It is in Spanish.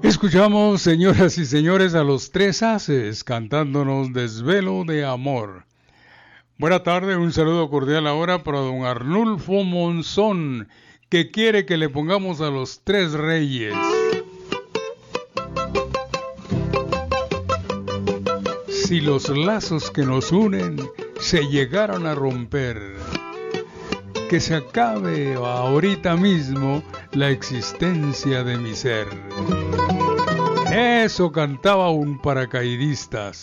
Escuchamos, señoras y señores, a los Tres Haces cantándonos Desvelo de Amor. Buena tarde, un saludo cordial ahora para don Arnulfo Monzón, que quiere que le pongamos a los Tres Reyes. Si los lazos que nos unen se llegaran a romper, que se acabe ahorita mismo la existencia de mi ser. Eso cantaba un paracaidista.